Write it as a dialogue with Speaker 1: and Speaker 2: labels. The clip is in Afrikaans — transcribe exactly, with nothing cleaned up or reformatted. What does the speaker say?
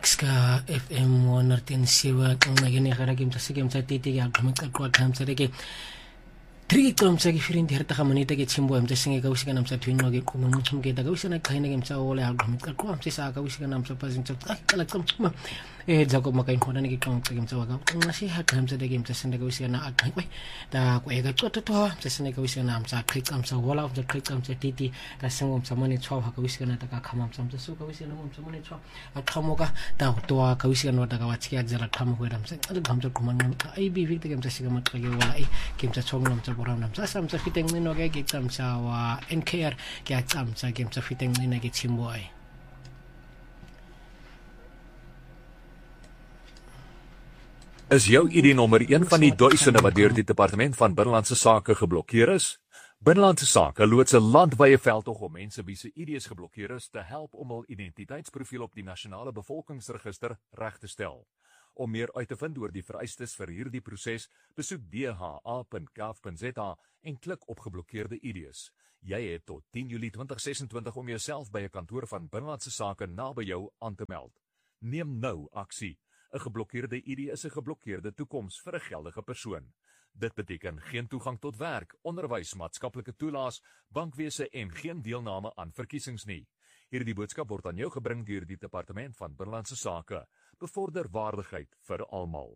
Speaker 1: Ska F M honderd en sewe ngenegara ke mtsa ke mtsa tete ke aqhumqa qwa qhamtsa ke Three times I feel in the Hertahamanita get Simbo, I'm just saying a Gaussian Amsa Twin Log, Kumum get a Gaussian a kind of himself all out. I'm saying a Gaussian Amsa passing to Kalakam. A Jacob Macan Honey comes to himself. She had times at the game to send a Gaussian at way. The Quaga Toto, the Senegaussian Amsa, click Amsa, wall of the click Amsa Titi, the same of some money twelve, Gaussian at the Kamam, some to Gaussian some money twelve, a Kamoga, the Toa, Gaussian or the Gawatski at the Kam with them. The Kamsa Command, I be victim to Sigamat, came to Chong. Boram sa sam sa fiteng ni no ga gitam sa wa N K R kya tam sa game sa fiteng ni na gitsimbo ay
Speaker 2: Is jou I D nommer een van die duisende wat deur die Departement van Binnelandse Sake geblokkeer is? Binnelandse Sake loods 'n landwyse veldtog om mense wie se I Ds geblokkeer is te help om hul identiteitsprofiel op die nasionale bevolkingsregister reg te stel. Om meer uit te vind oor die vereistes vir hierdie proses, besoek d h a punt gov punt z a en klik op geblokkeerde I Ds. Jy het tot tien Julie twintig sesentwintig om jouself by 'n kantoor van Binnelandse Sake naby jou aan te meld. Neem nou aksie. 'n Geblokkeerde I D is 'n geblokkeerde toekoms vir 'n geldige persoon. Dit beteken geen toegang tot werk, onderwys, maatskaplike toelaas, bankwese en geen deelname aan verkiesings nie. Hierdie boodskap word aan jou gebring deur die Departement van Binnelandse Sake. Bevorder waardigheid vir almal.